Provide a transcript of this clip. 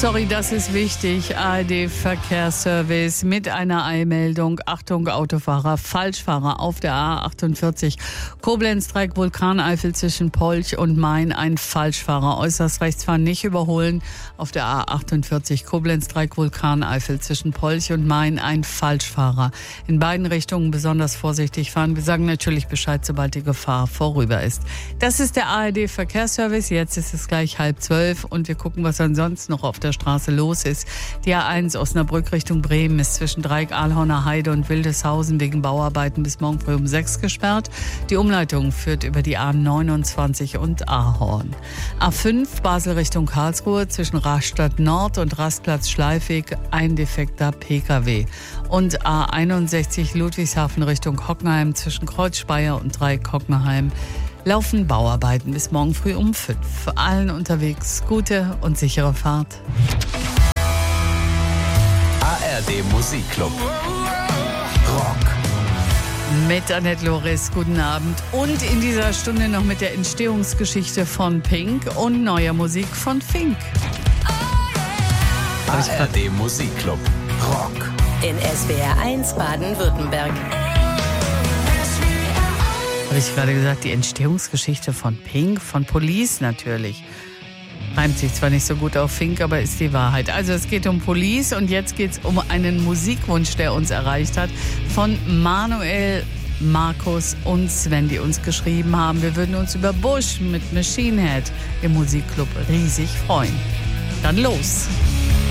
Sorry, das ist wichtig. ARD-Verkehrsservice mit einer Eilmeldung. Achtung, Autofahrer, Falschfahrer auf der A48. Koblenz-Dreieck, Vulkaneifel zwischen Polch und Main. Ein Falschfahrer. Äußerst rechts fahren, nicht überholen. Auf der A48. Koblenz-Dreieck, Vulkaneifel zwischen Polch und Main. Ein Falschfahrer. In beiden Richtungen besonders vorsichtig fahren. Wir sagen natürlich Bescheid, sobald die Gefahr vorüber ist. Das ist der ARD-Verkehrsservice. Jetzt ist es gleich 11:30 und wir gucken, was ansonsten noch auf der Straße los ist. Die A1 Osnabrück Richtung Bremen ist zwischen Dreieck, Ahlhorner Heide und Wildeshausen wegen Bauarbeiten bis morgen früh um 6 gesperrt. Die Umleitung führt über die A29 und Ahorn. A5 Basel Richtung Karlsruhe zwischen Rastatt Nord und Rastplatz Schleifweg ein defekter Pkw. Und A61 Ludwigshafen Richtung Hockenheim zwischen Kreuzspeier und Dreieck Hockenheim laufen Bauarbeiten bis morgen früh um 5. Für allen unterwegs gute und sichere Fahrt. ARD Musikclub. Rock. Mit Annette Loris, guten Abend. Und in dieser Stunde noch mit der Entstehungsgeschichte von Pink und neuer Musik von Fink. ARD Musikclub. Rock. In SWR 1 Baden-Württemberg. Habe ich gerade gesagt, die Entstehungsgeschichte von Pink, von Police natürlich. Reimt sich zwar nicht so gut auf Fink, aber ist die Wahrheit. Also es geht um Police und jetzt geht es um einen Musikwunsch, der uns erreicht hat, von Manuel, Markus und Sven, die uns geschrieben haben. Wir würden uns über Bush mit Machine Head im Musikclub riesig freuen. Dann los!